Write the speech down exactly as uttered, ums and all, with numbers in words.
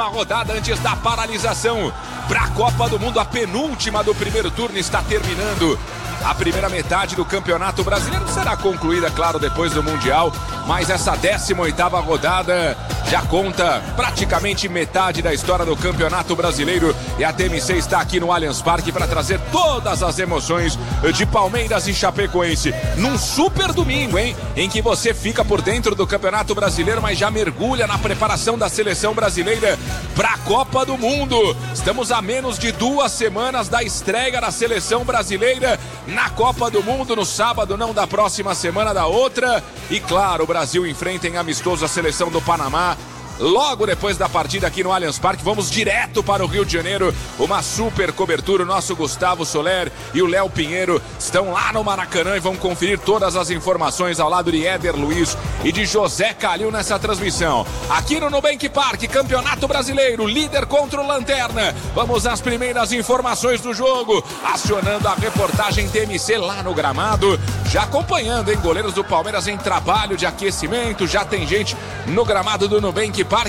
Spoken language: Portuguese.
A rodada antes da paralisação para a Copa do Mundo, a penúltima do primeiro turno está terminando. A primeira metade do Campeonato Brasileiro será concluída, claro, depois do Mundial, mas essa décima oitava rodada já conta praticamente metade da história do Campeonato Brasileiro e a T M C está aqui no Allianz Parque para trazer todas as emoções de Palmeiras e Chapecoense num super domingo, hein? Em que você fica por dentro do Campeonato Brasileiro, mas já mergulha na preparação da seleção brasileira para a Copa do Mundo. Estamos a menos de duas semanas da estreia da seleção brasileira na Copa do Mundo, no sábado, não da próxima semana, da outra. E claro, o Brasil enfrenta em amistoso a seleção do Panamá. Logo depois da partida aqui no Allianz Parque, vamos direto para o Rio de Janeiro. Uma super cobertura. O nosso Gustavo Soler e o Léo Pinheiro estão lá no Maracanã e vão conferir todas as informações ao lado de Éder Luiz e de José Calil nessa transmissão. Aqui no Nubank Parque, Campeonato Brasileiro, líder contra o Lanterna. Vamos às primeiras informações do jogo, acionando a reportagem T M C lá no gramado. Já acompanhando, hein? Goleiros do Palmeiras em trabalho de aquecimento. Já tem gente no gramado do Nubank